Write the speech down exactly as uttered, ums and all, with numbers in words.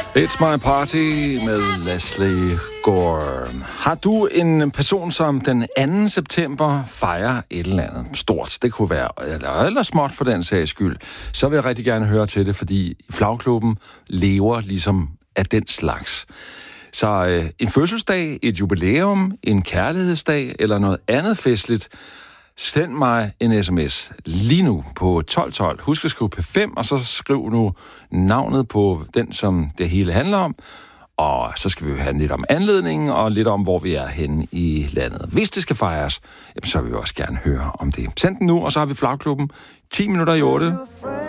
It's My Party med Leslie Gore. Har du en person, som den anden september fejrer et eller andet stort, det kunne være eller, eller småt for den sags skyld, så vil jeg rigtig gerne høre til det, fordi Flagklubben lever ligesom af den slags. Så øh, en fødselsdag, et jubilæum, en kærlighedsdag eller noget andet festligt, send mig en sms lige nu på tolv tolv. Husk at skrive P fem, og så skriv nu navnet på den, som det hele handler om. Og så skal vi jo have lidt om anledningen, og lidt om, hvor vi er henne i landet. Hvis det skal fejres, så vil vi også gerne høre om det. Send den nu, og så har vi Flagklubben ti minutter i otte.